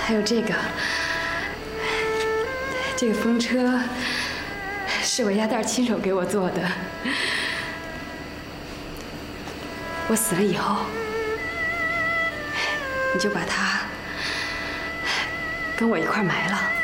还有这个风车是我鸭蛋亲手给我做的。我死了以后，你就把它跟我一块埋了。